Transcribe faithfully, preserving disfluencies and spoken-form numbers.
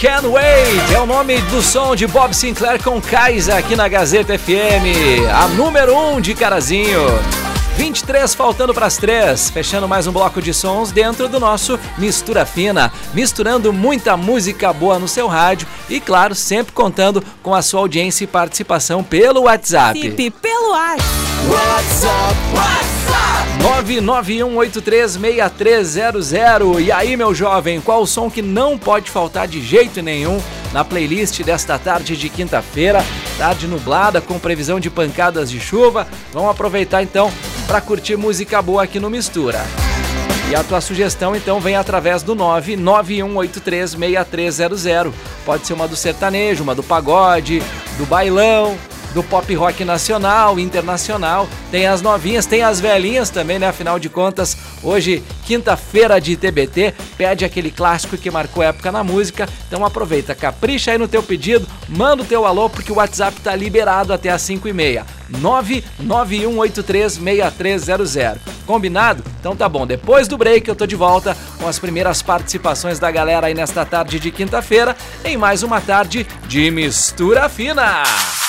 Can't Wait é o nome do som de Bob Sinclair com Kaisa aqui na Gazeta F M, a número um de Carazinho. vinte e três faltando para as três, fechando mais um bloco de sons dentro do nosso Mistura Fina, misturando muita música boa no seu rádio e, claro, sempre contando com a sua audiência e participação pelo WhatsApp. Participe pelo WhatsApp. WhatsApp, WhatsApp nove nove um oito três seis três zero zero. E aí, meu jovem, qual o som que não pode faltar de jeito nenhum na playlist desta tarde de quinta-feira? Tarde nublada, com previsão de pancadas de chuva. Vamos aproveitar então para curtir música boa aqui no Mistura. E a tua sugestão então vem através do nove nove um oito três seis três zero zero. Pode ser uma do sertanejo, uma do pagode, do bailão, do pop rock nacional, internacional. Tem as novinhas, tem as velhinhas também, né? Afinal de contas, hoje, quinta-feira de T B T, pede aquele clássico que marcou época na música. Então aproveita, capricha aí no teu pedido, manda o teu alô, porque o WhatsApp tá liberado até às cinco e meia. nove nove um oito três seis três zero zero. Combinado? Então tá bom, depois do break eu tô de volta com as primeiras participações da galera aí nesta tarde de quinta-feira, em mais uma tarde de Mistura Fina.